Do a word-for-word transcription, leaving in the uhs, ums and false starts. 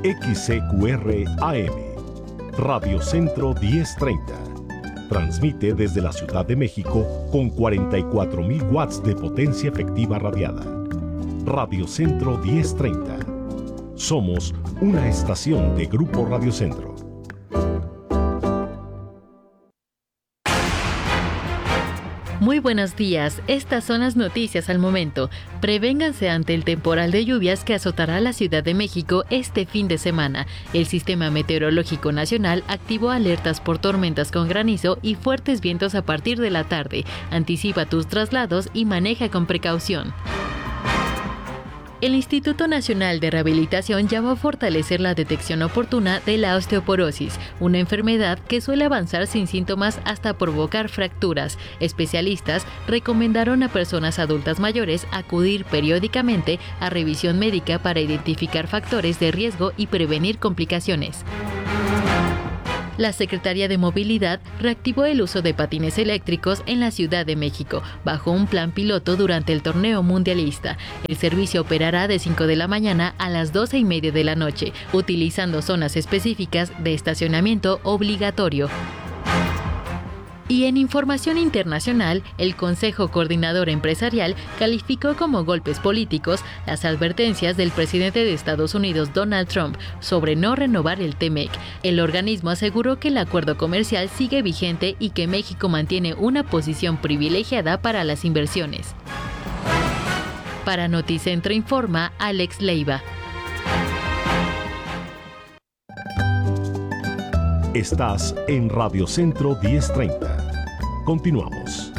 X C Q R A M, Radio Centro diez treinta. Transmite desde la Ciudad de México con cuarenta y cuatro mil watts de potencia efectiva radiada. Radio Centro diez treinta. Somos una estación de Grupo Radio Centro. Muy buenos días, estas son las noticias al momento. Prevénganse ante el temporal de lluvias que azotará la Ciudad de México este fin de semana. El Sistema Meteorológico Nacional activó alertas por tormentas con granizo y fuertes vientos a partir de la tarde. Anticipa tus traslados y maneja con precaución. El Instituto Nacional de Rehabilitación llama a fortalecer la detección oportuna de la osteoporosis, una enfermedad que suele avanzar sin síntomas hasta provocar fracturas. Especialistas recomendaron a personas adultas mayores acudir periódicamente a revisión médica para identificar factores de riesgo y prevenir complicaciones. La Secretaría de Movilidad reactivó el uso de patines eléctricos en la Ciudad de México, bajo un plan piloto durante el torneo mundialista. El servicio operará de cinco de la mañana a las doce y media de la noche, utilizando zonas específicas de estacionamiento obligatorio. Y en información internacional, el Consejo Coordinador Empresarial calificó como golpes políticos las advertencias del presidente de Estados Unidos, Donald Trump, sobre no renovar el T M E C. El organismo aseguró que el acuerdo comercial sigue vigente y que México mantiene una posición privilegiada para las inversiones. Para Noticentro informa Alex Leiva. Estás en Radio Centro diez treinta. Continuamos.